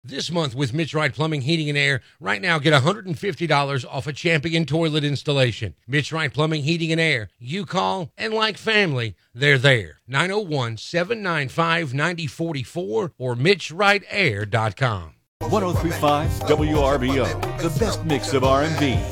This month with Mitch Wright Plumbing, Heating, and Air, right now get $150 off a Champion toilet installation. Mitch Wright Plumbing, Heating, and Air. You call, and like family, they're there. 901-795-9044 or MitchWrightAir.com. 103.5 WRBO, the best mix of R&B.